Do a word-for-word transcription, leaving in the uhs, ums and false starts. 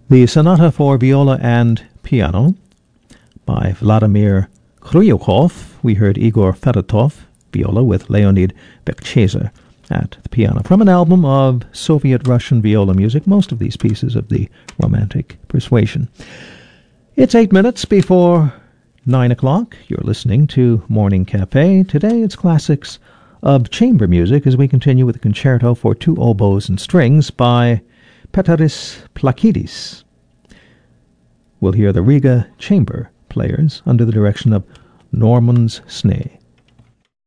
The Sonata for Viola and Piano by Vladimir Kryukov. We heard Igor Fedotov, viola, with Leonid Bekchezer at the piano, from an album of Soviet-Russian viola music, most of these pieces of the Romantic Persuasion. It's eight minutes before nine o'clock. You're listening to Morning Cafe. Today it's classics of chamber music as we continue with the concerto for two oboes and strings by Peteris Plakidis. We'll hear the Riga Chamber Players under the direction of Normans Snee.